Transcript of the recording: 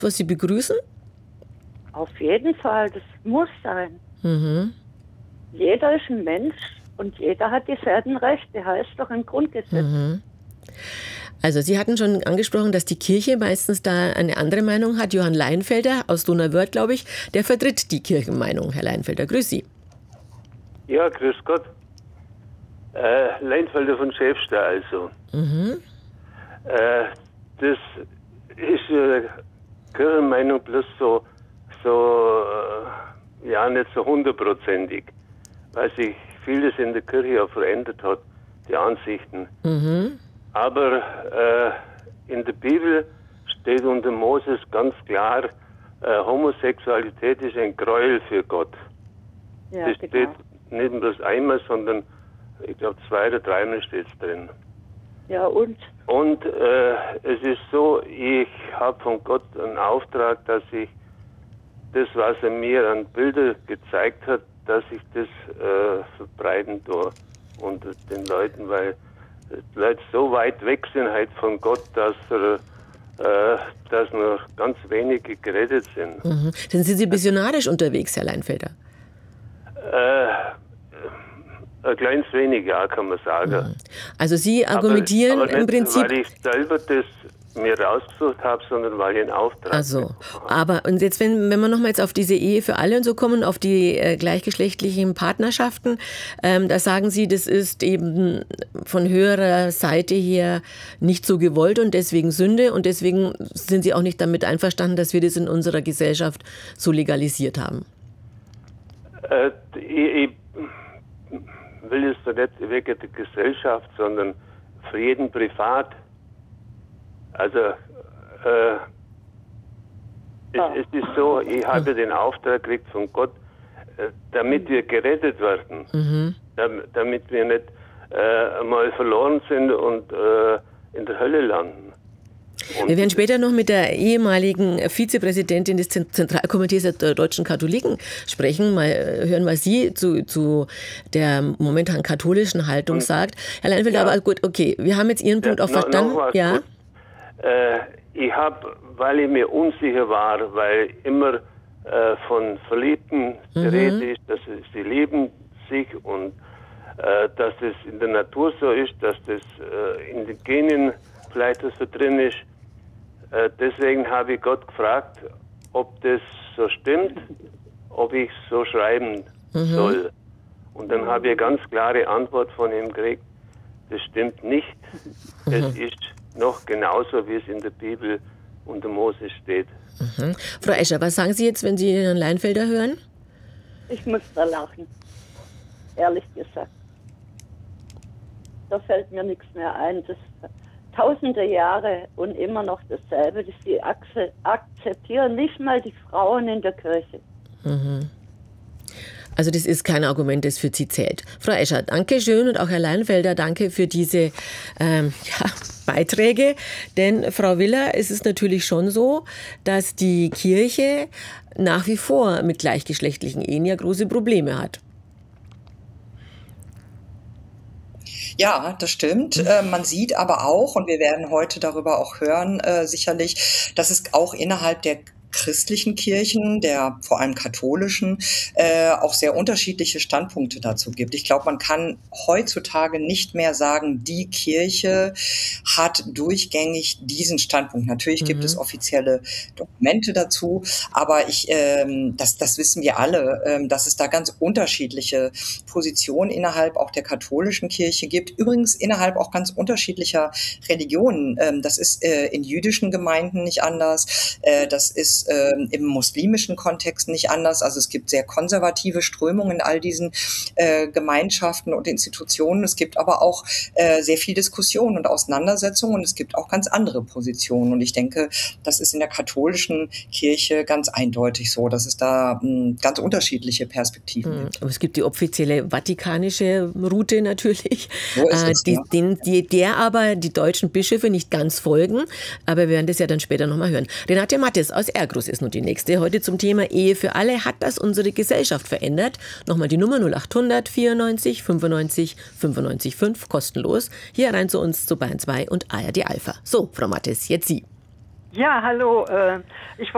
was Sie begrüßen? Auf jeden Fall, das muss sein. Mhm. Jeder ist ein Mensch und jeder hat dieselben Rechte, heißt doch im Grundgesetz. Also Sie hatten schon angesprochen, dass die Kirche meistens da eine andere Meinung hat. Johann Leinfelder aus Donauwörth, glaube ich, der vertritt die Kirchenmeinung. Herr Leinfelder, grüß Sie. Ja, grüß Gott. Leinfelder von Schäfster also. Das ist Kirchenmeinung bloß ja nicht so hundertprozentig, weil sich vieles in der Kirche auch verändert hat, die Ansichten. Aber in der Bibel steht unter Moses ganz klar, Homosexualität ist ein Gräuel für Gott. Ja, Das steht nicht bloß einmal, sondern ich glaube 2 oder 3 Mal steht es drin. Ja, und? Und es ist so, ich habe von Gott einen Auftrag, dass ich das, was er mir an Bilder gezeigt hat, dass ich das verbreiten tue unter den Leuten, weil die Leute so weit weg sind halt von Gott, dass nur ganz wenige gerettet sind. Dann sind Sie missionarisch unterwegs, Herr Leinfelder. Ein kleines wenig, ja, kann man sagen. Also Sie argumentieren aber im nicht, Prinzip... weil ich selber das mir rausgesucht habe, sondern weil ich einen Auftrag Also, aber und jetzt, wenn wir nochmal jetzt auf diese Ehe für alle und so kommen, auf die gleichgeschlechtlichen Partnerschaften, da sagen Sie, das ist eben von höherer Seite her nicht so gewollt und deswegen Sünde und deswegen sind Sie auch nicht damit einverstanden, dass wir das in unserer Gesellschaft so legalisiert haben. Ich will es doch nicht wegen der Gesellschaft, sondern für jeden privat. Also es ist so, ich habe den Auftrag gekriegt von Gott, damit wir gerettet werden, damit wir nicht einmal verloren sind und in der Hölle landen. Wir werden später noch mit der ehemaligen Vizepräsidentin des Zentralkomitees der deutschen Katholiken sprechen, mal hören, was sie zu der momentan katholischen Haltung sagt. Herr Leinfelder, aber gut, okay, wir haben jetzt Ihren Punkt auch verstanden. Ja. Ich habe, weil ich mir unsicher war, weil immer von Verliebten die Rede ist, dass sie lieben sich und dass es in der Natur so ist, dass das in den Genen vielleicht so drin ist. Deswegen habe ich Gott gefragt, ob das so stimmt, ob ich so schreiben soll. Und dann habe ich eine ganz klare Antwort von ihm gekriegt, das stimmt nicht. Es ist noch genauso, wie es in der Bibel unter Mose steht. Frau Escher, was sagen Sie jetzt, wenn Sie Herrn Leinfelder hören? Ich muss da lachen, ehrlich gesagt. Da fällt mir nichts mehr ein. Das tausende Jahre und immer noch dasselbe. Sie akzeptieren nicht mal die Frauen in der Kirche. Also das ist kein Argument, das für Sie zählt. Frau Escher, danke schön und auch Herr Leinfelder, danke für diese Beiträge. Denn Frau Willer, es ist natürlich schon so, dass die Kirche nach wie vor mit gleichgeschlechtlichen Ehen ja große Probleme hat. Ja, das stimmt. Man sieht aber auch, und wir werden heute darüber auch hören, sicherlich, dass es auch innerhalb der christlichen Kirchen, der vor allem katholischen, auch sehr unterschiedliche Standpunkte dazu gibt. Ich glaube, man kann heutzutage nicht mehr sagen, die Kirche hat durchgängig diesen Standpunkt. Natürlich gibt es offizielle Dokumente dazu, aber das wissen wir alle, dass es da ganz unterschiedliche Positionen innerhalb auch der katholischen Kirche gibt. Übrigens innerhalb auch ganz unterschiedlicher Religionen. Das ist in jüdischen Gemeinden nicht anders. Das ist im muslimischen Kontext nicht anders. Also es gibt sehr konservative Strömungen in all diesen Gemeinschaften und Institutionen. Es gibt aber auch sehr viel Diskussion und Auseinandersetzung und es gibt auch ganz andere Positionen. Und ich denke, das ist in der katholischen Kirche ganz eindeutig so, dass es da ganz unterschiedliche Perspektiven gibt. Aber es gibt die offizielle vatikanische Route natürlich, So ist es, der aber die deutschen Bischöfe nicht ganz folgen. Aber wir werden das ja dann später nochmal hören. Renate Mattes aus Ergrus ist nun die nächste. Heute zum Thema Ehe für alle. Hat das unsere Gesellschaft verändert? Nochmal die Nummer 0800 94 95 95 5, kostenlos. Hier rein zu uns zu Bayern 2 und ARD Alpha. So, Frau Mattes, jetzt Sie. Ja, hallo. Ich